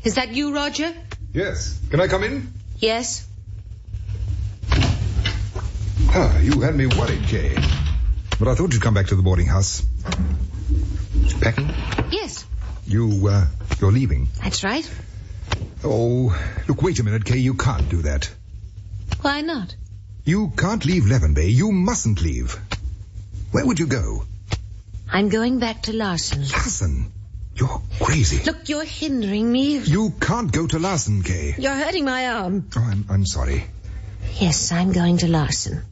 Is that you, Roger? Yes. Can I come in? Yes. You had me worried, Kay. But I thought you'd come back to the boarding house. Packing? Yes. You're leaving? That's right. Oh, look, wait a minute, Kay. You can't do that. Why not? You can't leave Leven Bay. You mustn't leave. Where would you go? I'm going back to Larson. Larson? You're crazy. Look, you're hindering me. You can't go to Larson, Kay. You're hurting my arm. Oh, I'm sorry. Yes, I'm going to Larson.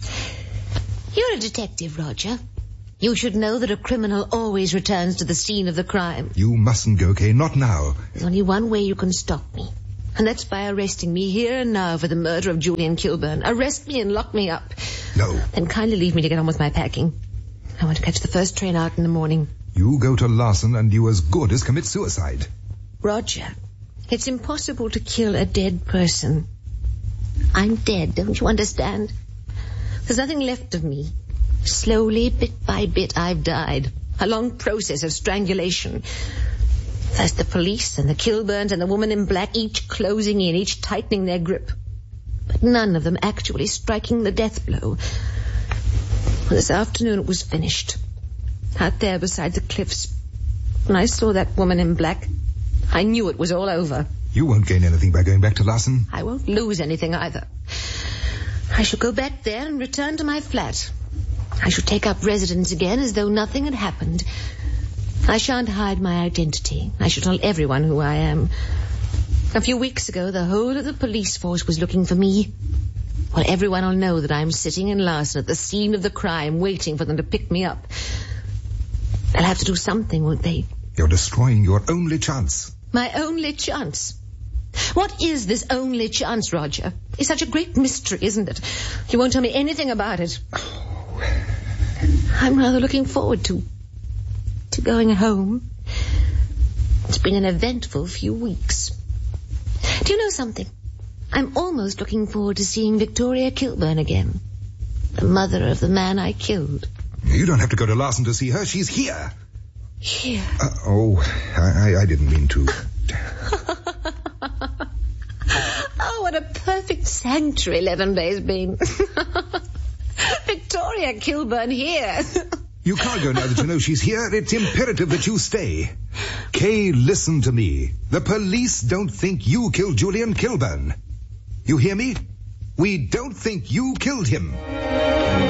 You're a detective, Roger. You should know that a criminal always returns to the scene of the crime. You mustn't go, Kay. Not now. There's only one way you can stop me. And that's by arresting me here and now for the murder of Julian Kilburn. Arrest me and lock me up. No. Then kindly leave me to get on with my packing. I want to catch the first train out in the morning. You go to Larson and you as good as commit suicide. Roger, it's impossible to kill a dead person. I'm dead, don't you understand? There's nothing left of me. Slowly, bit by bit, I've died. A long process of strangulation. First the police and the Kilburns and the woman in black, each closing in, each tightening their grip. But none of them actually striking the death blow. Well, this afternoon it was finished. Out there beside the cliffs. When I saw that woman in black, I knew it was all over. You won't gain anything by going back to Larson. I won't lose anything either. I shall go back there and return to my flat. I shall take up residence again as though nothing had happened. I shan't hide my identity. I shall tell everyone who I am. A few weeks ago, the whole of the police force was looking for me. Well, everyone will know that I'm sitting in Larson at the scene of the crime, waiting for them to pick me up. They'll have to do something, won't they? You're destroying your only chance. My only chance? What is this only chance, Roger? It's such a great mystery, isn't it? You won't tell me anything about it. I'm rather looking forward to going home. It's been an eventful few weeks. Do you know something? I'm almost looking forward to seeing Victoria Kilburn again. The mother of the man I killed. You don't have to go to Larson to see her. She's here. Here? I didn't mean to. Oh, what a perfect sanctuary Leven Bay's been. Victoria Kilburn here. You can't go now that you know she's here. It's imperative that you stay. Kay, listen to me. The police don't think you killed Julian Kilburn. You hear me? We don't think you killed him.